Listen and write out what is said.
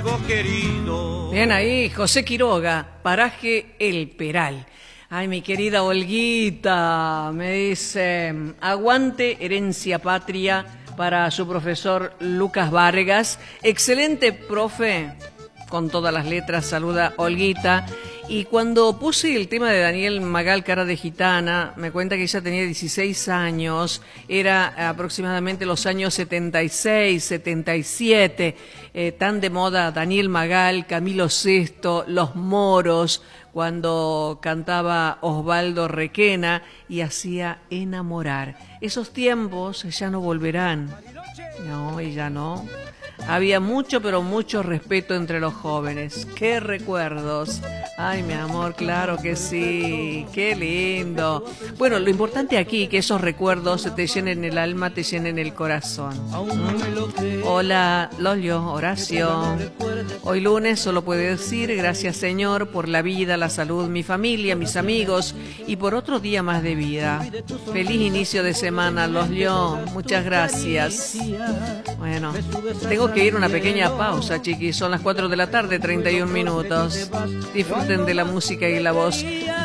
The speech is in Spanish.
relámpago querido. Bien ahí, José Quiroga, paraje El Peral. Ay, mi querida Olguita, me dice, aguante herencia patria para su profesor Lucas Vargas. Excelente profe, con todas las letras, saluda Olguita. Y cuando puse el tema de Daniel Magal, Cara de Gitana, me cuenta que ella tenía 16 años, era aproximadamente los años 76, 77, tan de moda Daniel Magal, Camilo Sesto, Los Moros, cuando cantaba Osvaldo Requena y hacía Enamorar. Esos tiempos ya no volverán. No, y ya no. Había mucho, pero mucho respeto entre los jóvenes. ¡Qué recuerdos! Ay, mi amor, claro que sí. ¡Qué lindo! Bueno, lo importante aquí es que esos recuerdos te llenen el alma, te llenen el corazón. Hola, Lolio, Horacio. Hoy lunes solo puedo decir gracias, Señor, por la vida, la salud, mi familia, mis amigos y por otro día más de vida. Feliz inicio de semana, Lolio. Muchas gracias. Bueno, tengo que ir a una pequeña pausa, chiquis. Son las 4 de la tarde, 31 minutos. Disfruten de la música y la voz